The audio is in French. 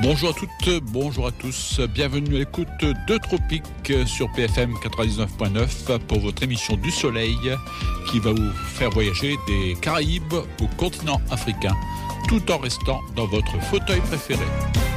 Bonjour à toutes, bonjour à tous, bienvenue à l'écoute de Tropique sur PFM 99.9 pour votre émission du Soleil qui va vous faire voyager des Caraïbes au continent africain tout en restant dans votre fauteuil préféré.